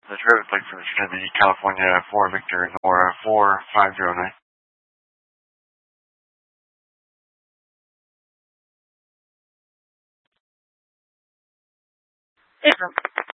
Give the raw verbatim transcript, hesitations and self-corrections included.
The driver plate for this is going to be California four Victor or four five zero nine. April.